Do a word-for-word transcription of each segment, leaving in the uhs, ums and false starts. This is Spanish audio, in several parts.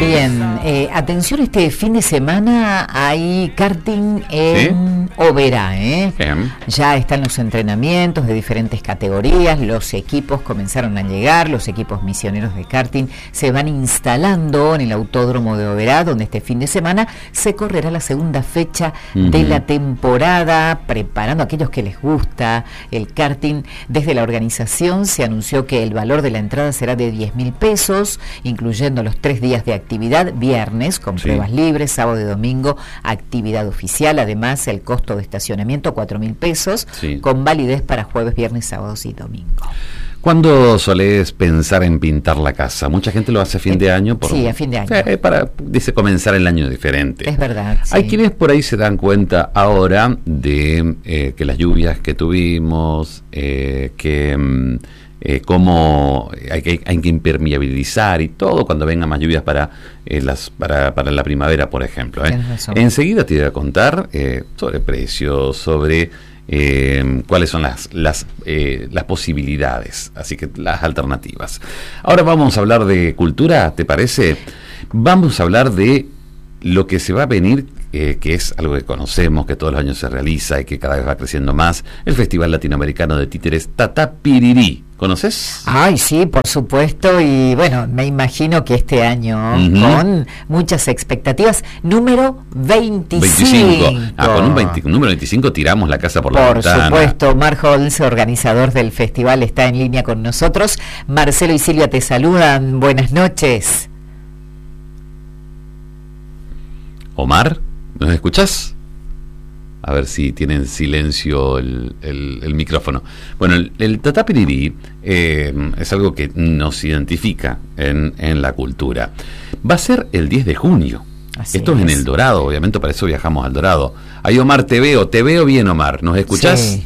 Bien, eh, atención, este fin de semana hay karting en ¿Sí? Oberá, ¿eh? Bien. Ya están los entrenamientos de diferentes categorías, los equipos comenzaron a llegar, los equipos misioneros de karting se van instalando en el autódromo de Oberá, donde este fin de semana se correrá la segunda fecha uh-huh. de la temporada, preparando a aquellos que les gusta el karting. Desde la organización se anunció que el valor de la entrada será de diez mil pesos, incluyendo los tres días de actividad, viernes con sí. pruebas libres, sábado y domingo actividad oficial, además el costo de estacionamiento cuatro mil pesos, sí. con validez para jueves, viernes, sábados y domingo. ¿Cuándo solés pensar en pintar la casa? Mucha gente lo hace a fin de año. Por, sí, a fin de año. Eh, para, dice, comenzar el año diferente. Es verdad. Sí. Hay quienes por ahí se dan cuenta ahora de eh, que las lluvias que tuvimos, eh, que... Eh, cómo hay que, hay que impermeabilizar y todo cuando vengan más lluvias para eh, las para, para la primavera, por ejemplo. ¿eh? Enseguida te voy a contar eh, sobre precios, sobre eh, cuáles son las las, eh, las posibilidades, así que las alternativas. Ahora vamos a hablar de cultura, ¿te parece? Vamos a hablar de lo que se va a venir, eh, que es algo que conocemos, que todos los años se realiza y que cada vez va creciendo más, el Festival Latinoamericano de Títeres Tatapiriri. ¿Conoces? Ay, sí, por supuesto, y bueno, me imagino que este año, uh-huh. con muchas expectativas, número veinticinco. veinticinco. Ah, con un veinte, número veinticinco tiramos la casa por, por la ventana. Por supuesto, Mark Holz, organizador del festival, está en línea con nosotros. Marcelo y Silvia te saludan, buenas noches. Omar, ¿nos escuchás? A ver si tienen silencio el, el, el micrófono. Bueno, el, el Tatapiriri eh, es algo que nos identifica en, en la cultura. Va a ser el diez de junio. Así Esto es. es en El Dorado, obviamente, para eso viajamos al Dorado. Ahí, Omar, te veo, te veo bien, Omar. ¿Nos escuchás? Sí.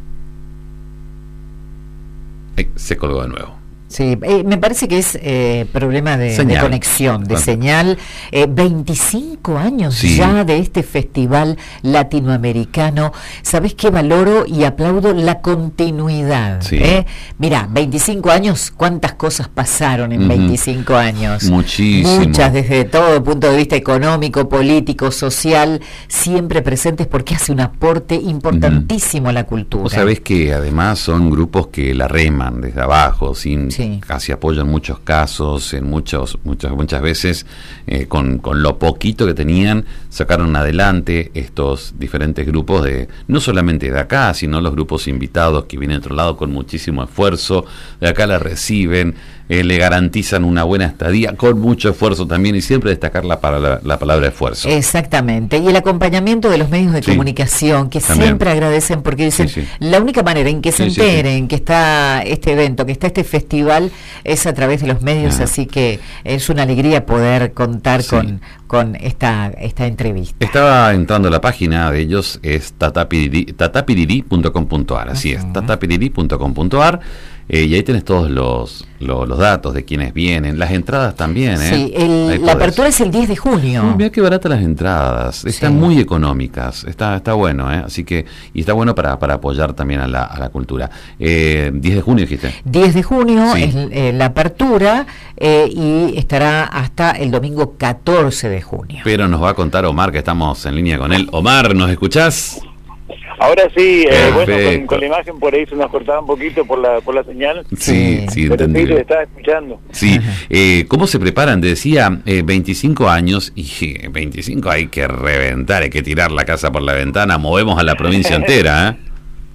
Ay, se colgó de nuevo. Sí, eh, me parece que es eh, problema de, de conexión, de ¿Cuánto? señal. Eh, veinticinco años sí. ya de este festival latinoamericano. ¿Sabés qué valoro y aplaudo? La continuidad. Sí. ¿eh? Mira, veinticinco años, ¿cuántas cosas pasaron en uh-huh. veinticinco años? Muchísimo. Muchas, desde todo punto de vista económico, político, social, siempre presentes porque hace un aporte importantísimo uh-huh. a la cultura. Vos sabés que además son grupos que la reman desde abajo, sin... Sí. casi apoyo en muchos casos, en muchos, muchas, muchas veces eh, con, con lo poquito que tenían, sacaron adelante estos diferentes grupos de, no solamente de acá, sino los grupos invitados que vienen de otro lado con muchísimo esfuerzo, de acá la reciben, eh, le garantizan una buena estadía con mucho esfuerzo también, y siempre destacar la, la, la palabra esfuerzo. Exactamente, y el acompañamiento de los medios de sí. comunicación, que también. siempre agradecen porque dicen, sí, sí. la única manera en que se sí, enteren sí, sí. que está este evento, que está este festival, es a través de los medios, ah. así que es una alegría poder contar sí. con, con esta, esta entrevista. Estaba entrando a la página de ellos, es tatapiriri punto com punto a r, así uh-huh. es, tatapiriri punto com punto a r. Eh, y ahí tenés todos los, los, los datos de quienes vienen, las entradas también, ¿eh? Sí, el, la apertura es el diez de junio. Uy, mirá qué baratas las entradas, están sí. muy económicas, está está bueno, ¿eh? Así que, y está bueno para, para apoyar también a la, a la cultura. Eh, diez de junio dijiste. diez de junio sí. es eh, la apertura eh, y estará hasta el domingo catorce de junio. Pero nos va a contar Omar, que estamos en línea con él. Omar, ¿nos escuchás? Ahora sí, eh, bueno, con, con la imagen por ahí se nos cortaba un poquito por la por la señal. Sí, sí, pero entendí. sí, te estaba escuchando. Sí, eh, ¿cómo se preparan? Te decía, eh, veinticinco años, y veinticinco hay que reventar, hay que tirar la casa por la ventana, movemos a la provincia entera, ¿eh?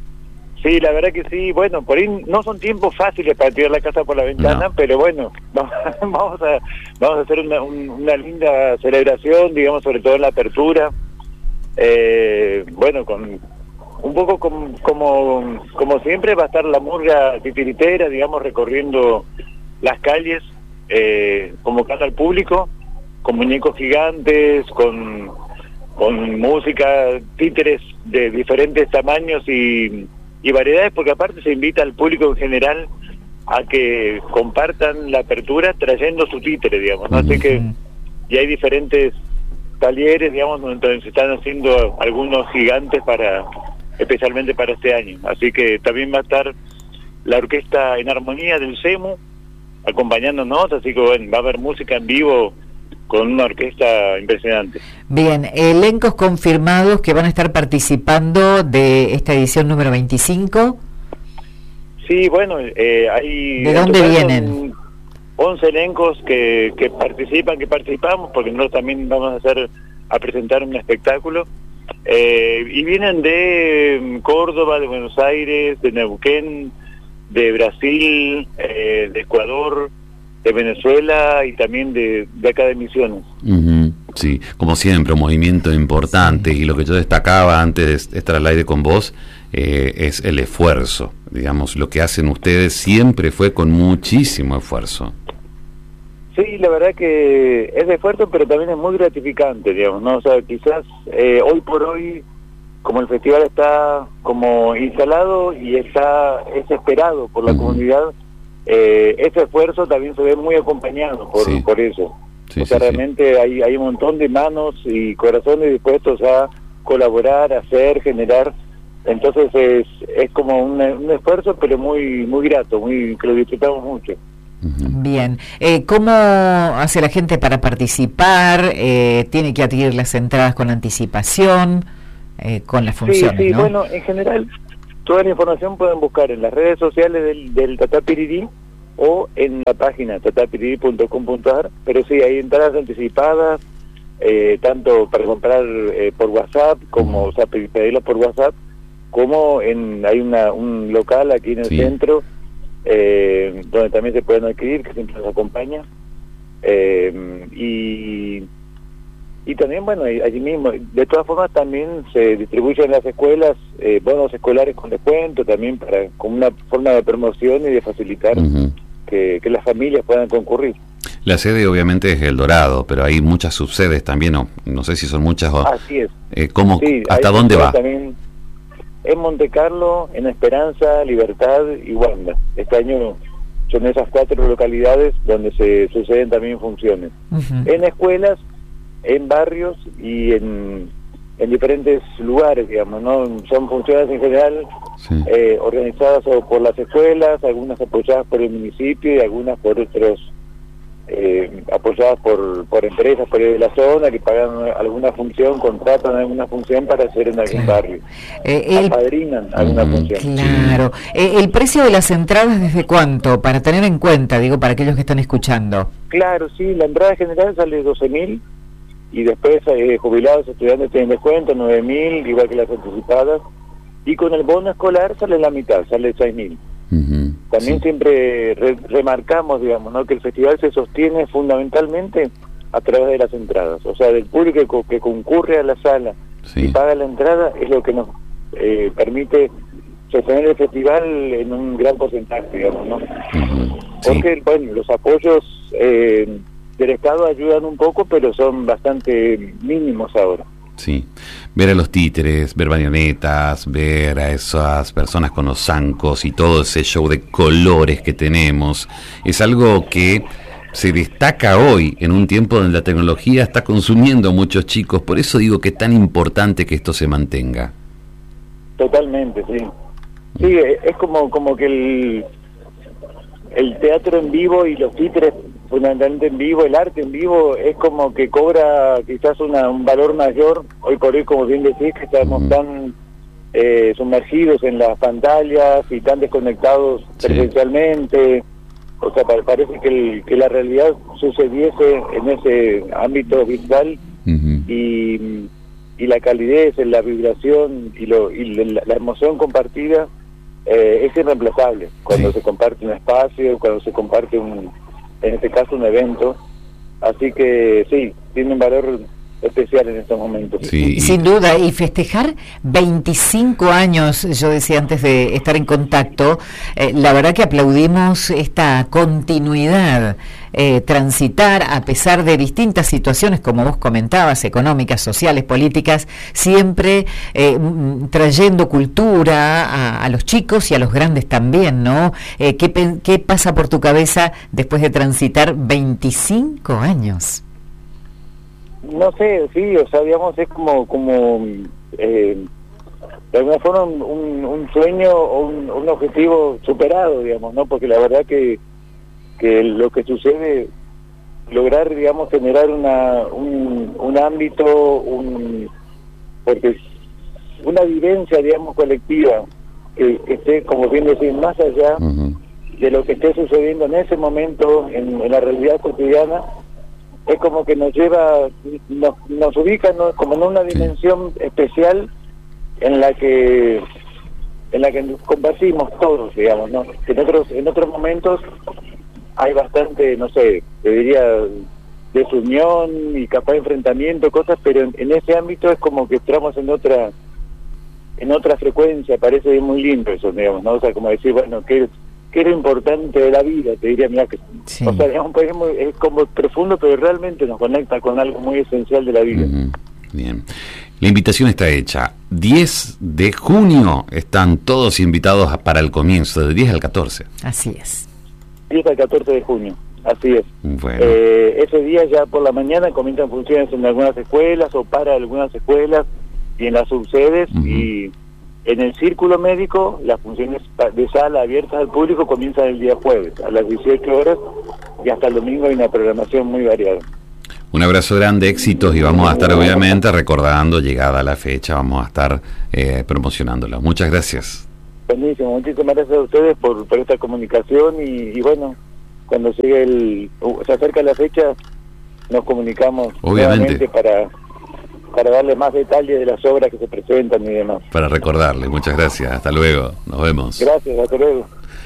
Sí, la verdad que sí, bueno, por ahí no son tiempos fáciles para tirar la casa por la ventana, no. pero bueno, vamos a vamos a hacer una, una linda celebración, digamos, sobre todo en la apertura, eh, bueno, con... un poco como, como como siempre va a estar la murga titiritera, digamos, recorriendo las calles, eh, convocando al público, con muñecos gigantes, con, con música, títeres de diferentes tamaños y, y variedades, porque aparte se invita al público en general a que compartan la apertura trayendo su títere, digamos, ¿no? Así que, y hay diferentes talleres, digamos, donde se están haciendo algunos gigantes para... especialmente para este año, así que también va a estar la orquesta en armonía del CEMU acompañándonos, así que bueno, va a haber música en vivo con una orquesta impresionante. Bien, elencos confirmados que van a estar participando de esta edición número veinticinco. Sí, bueno, eh, hay... ¿De dónde vienen? once elencos que, que participan, que participamos, porque nosotros también vamos a hacer, a presentar un espectáculo. Eh, y vienen de Córdoba, de Buenos Aires, de Neuquén, de Brasil, eh, de Ecuador, de Venezuela y también de, de acá de Misiones. Uh-huh. Sí, como siempre, un movimiento importante, y lo que yo destacaba antes de estar al aire con vos eh, es el esfuerzo. Digamos, lo que hacen ustedes siempre fue con muchísimo esfuerzo. Sí, la verdad que es de esfuerzo, pero también es muy gratificante, digamos, ¿no? O sea, quizás eh, hoy por hoy, como el festival está como instalado y está es esperado por la uh-huh. comunidad, eh, ese esfuerzo también se ve muy acompañado por, sí. por eso. Sí, o sea, sí, realmente sí. hay hay un montón de manos y corazones dispuestos a colaborar, a hacer, generar. Entonces es es como un, un esfuerzo, pero muy muy grato, muy que lo disfrutamos mucho. Bien, eh, ¿cómo hace la gente para participar? Eh, ¿Tiene que adquirir las entradas con anticipación, eh, con las funciones? Sí, sí, ¿no? Bueno, en general, toda la información pueden buscar en las redes sociales del, del Tata Pirirí o en la página tata piriri punto com punto a r, pero sí, hay entradas anticipadas, eh, tanto para comprar eh, por WhatsApp, como, o sea, pedirlas por WhatsApp, como en hay una un local aquí en el sí. centro, Eh, donde también se pueden adquirir, que siempre nos acompaña, eh, y y también, bueno, allí mismo, de todas formas también se distribuyen en las escuelas eh, bonos escolares con descuento, también para como una forma de promoción y de facilitar uh-huh. que, que las familias puedan concurrir. La sede obviamente es El Dorado, pero hay muchas subsedes también, no, no sé si son muchas o... Así es. Eh, ¿cómo, sí, ¿Hasta dónde va? También en Monte Carlo, en Esperanza, Libertad y Wanda. Este año son esas cuatro localidades donde se suceden también funciones. Uh-huh. En escuelas, en barrios y en, en diferentes lugares, digamos, ¿no? Son funciones en general sí. eh, organizadas por las escuelas, algunas apoyadas por el municipio y algunas por otros Eh, apoyadas por por empresas por de la zona que pagan alguna función, contratan alguna función para hacer en algún claro. barrio, eh, el, apadrinan alguna uh-huh. función. Claro. Eh, ¿El precio de las entradas desde cuánto? Para tener en cuenta, digo, para aquellos que están escuchando. Claro, sí, la entrada general sale doce mil y después eh, jubilados, estudiantes tienen descuento, nueve mil, igual que las anticipadas, y con el bono escolar sale la mitad, sale seis mil. Uh-huh, También sí. siempre re- remarcamos, digamos, ¿no? que el festival se sostiene fundamentalmente a través de las entradas, o sea, del público que, co- que concurre a la sala sí. y paga la entrada es lo que nos eh, permite sostener el festival en un gran porcentaje, digamos, ¿no? Uh-huh, Porque, sí. bueno, los apoyos eh, del Estado ayudan un poco, pero son bastante mínimos ahora. Sí, ver a los títeres, ver marionetas, ver a esas personas con los zancos y todo ese show de colores que tenemos, es algo que se destaca hoy en un tiempo donde la tecnología está consumiendo a muchos chicos, por eso digo que es tan importante que esto se mantenga. Totalmente, sí. Sí, es como como que el, el teatro en vivo y los títeres fundamentalmente en vivo, el arte en vivo es como que cobra quizás una, un valor mayor, hoy por hoy, como bien decís, que estamos uh-huh. tan eh, sumergidos en las pantallas y tan desconectados sí. presencialmente, o sea, pa- parece que, el, que la realidad sucediese en ese ámbito virtual uh-huh. y, y la calidez, la vibración y, lo, y la, la emoción compartida eh, es irreemplazable cuando sí. se comparte un espacio, cuando se comparte un en este caso un evento, así que sí, tiene un valor especial en estos momentos. Sí. Sin duda, y festejar veinticinco años, yo decía antes de estar en contacto, eh, la verdad que aplaudimos esta continuidad, eh, transitar a pesar de distintas situaciones, como vos comentabas, económicas, sociales, políticas, siempre eh, trayendo cultura a, a los chicos y a los grandes también, ¿no? Eh, ¿qué, ¿Qué pasa por tu cabeza después de transitar veinticinco años? No sé, sí, o sea, digamos, es como, como eh, de alguna forma un, un, un sueño o un, un objetivo superado, digamos, ¿no? Porque la verdad que, que lo que sucede lograr, digamos, generar una un, un ámbito, un porque una vivencia, digamos, colectiva, que, que esté, como bien decir, más allá uh-huh. de lo que esté sucediendo en ese momento, en, en la realidad cotidiana, es como que nos lleva, nos, nos ubica, ¿no?, como en una dimensión sí. especial en la que en la que nos compartimos todos, digamos, ¿no? En otros en otros momentos hay bastante, no sé, te diría, desunión y capaz de enfrentamiento, cosas, pero en, en ese ámbito es como que entramos en otra en otra frecuencia, parece muy lindo eso, digamos, ¿no? O sea, como decir, bueno, ¿qué, qué es lo importante de la vida? Te diría, mira, que sí. o sea, digamos, es, muy, es como profundo, pero realmente nos conecta con algo muy esencial de la vida. Uh-huh. Bien. La invitación está hecha. diez de junio están todos invitados para el comienzo, del diez al catorce. Así es. diez al catorce de junio, así es. Bueno. Eh, ese día ya por la mañana comienzan funciones en algunas escuelas o para algunas escuelas y en las subsedes, uh-huh. y en el círculo médico las funciones de sala abiertas al público comienzan el día jueves a las dieciocho horas y hasta el domingo hay una programación muy variada. Un abrazo grande, éxitos, y vamos a estar obviamente recordando, llegada la fecha, vamos a estar eh, promocionándolo. Muchas gracias. Buenísimo, muchísimas gracias a ustedes por, por esta comunicación y, y bueno, cuando llegue el, uh, se acerca la fecha, nos comunicamos obviamente para, para darle más detalles de las obras que se presentan y demás. Para recordarle, muchas gracias, hasta luego, nos vemos. Gracias, hasta luego.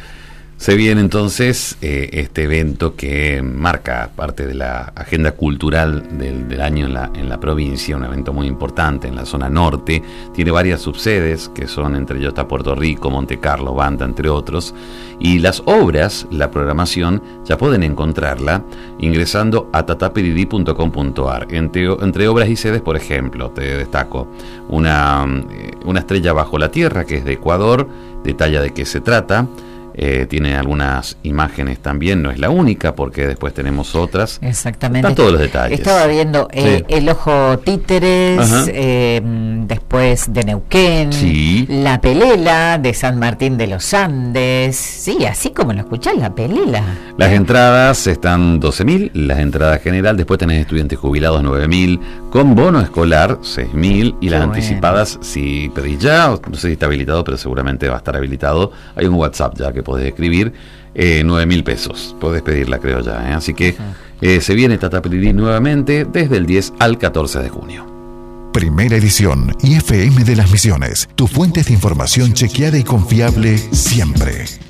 Se viene entonces eh, este evento que marca parte de la agenda cultural del, del año en la, en la provincia, un evento muy importante en la zona norte. Tiene varias subsedes, que son entre ellos está Puerto Rico, Monte Carlo, Banda, entre otros. Y las obras, la programación, ya pueden encontrarla ingresando a tatapiridi punto com punto ar. Entre, entre obras y sedes, por ejemplo, te destaco una, una estrella bajo la tierra, que es de Ecuador, detalla de qué se trata. Eh, tiene algunas imágenes también, no es la única, porque después tenemos otras. Exactamente. Están todos los detalles. Estaba viendo eh, sí. El Ojo Títeres, eh, después de Neuquén, sí. La Pelela de San Martín de los Andes. Sí, así como lo escuchás, La Pelela. Las entradas están doce mil, las entradas general, después tenés estudiantes jubilados nueve mil, con bono escolar seis mil, y las Qué anticipadas, bueno. Si pedís ya, no sé si está habilitado, pero seguramente va a estar habilitado. Hay un WhatsApp ya que podés escribir, eh, nueve mil pesos, podés pedirla, creo ya, ¿eh? Así que eh, se viene Tatapiridi nuevamente desde el diez al catorce de junio. Primera edición I F M de las Misiones, tu fuente de información chequeada y confiable siempre.